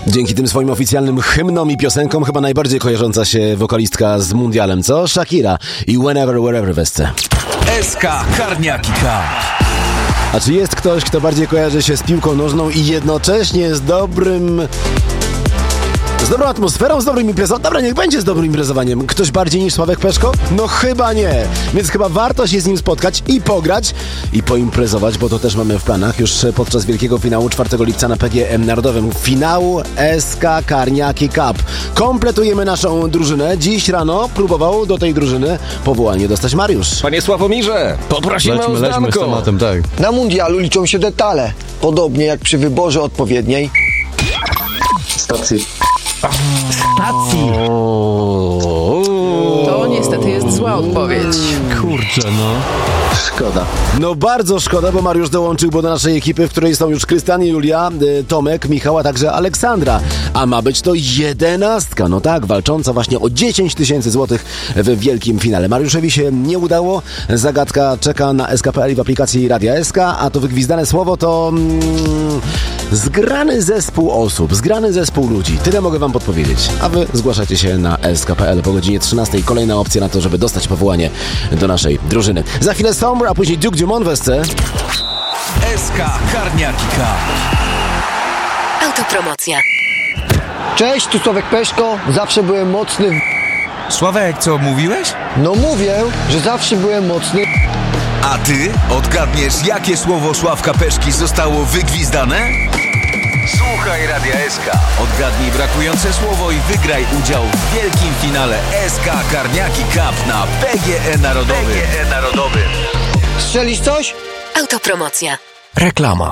Dzięki tym swoim oficjalnym hymnom i piosenkom chyba najbardziej kojarząca się wokalistka z mundialem, co? Shakira i Whenever, Wherever w SC. SK Karniaki Cup. A czy jest ktoś, kto bardziej kojarzy się z piłką nożną i jednocześnie z dobrą atmosferą, z dobrym imprezą? Dobra, niech będzie z dobrym imprezowaniem. Ktoś bardziej niż Sławek Peszko? No chyba nie. Więc chyba warto się z nim spotkać i pograć, i poimprezować, bo to też mamy w planach już podczas wielkiego finału 4 lipca na PGE Narodowym. Finału SK Karniaki Cup. Kompletujemy naszą drużynę. Dziś rano próbował do tej drużyny powołanie dostać Mariusz. Panie Sławomirze, poprosimy o zdanko. z tematem, tak. Na mundialu liczą się detale. Podobnie jak przy wyborze odpowiedniej Stacji. To niestety jest zła odpowiedź. Kurczę, no. Szkoda. No bardzo szkoda, bo Mariusz dołączył do naszej ekipy, w której są już Krystian, Julia, Tomek, Michał, a także Aleksandra. A ma być to 11. No tak, walcząca właśnie o 10 000 złotych w wielkim finale. Mariuszowi się nie udało. Zagadka czeka na SK.pl i w aplikacji Radia SK, a to wygwizdane słowo to zgrany zespół osób, zgrany zespół ludzi. Tyle mogę wam podpowiedzieć. A wy zgłaszacie się na SK.pl po godzinie 13. Kolejna opcja na to, żeby dostać powołanie do naszej drużyny. Za chwilę Sombre, a później Duke Dumont w SC. SK Karniaki Cup. Autopromocja. Cześć, tu Sławek Peszko. Zawsze byłem mocny Sławek, co mówiłeś? No mówię, że zawsze byłem mocny. A ty odgadniesz, jakie słowo Sławka Peszki zostało wygwizdane? Słuchaj Radia SK. Odgadnij brakujące słowo i wygraj udział w wielkim finale SK Karniaki Cup na PGE Narodowym. Strzelisz coś? Autopromocja. Reklama.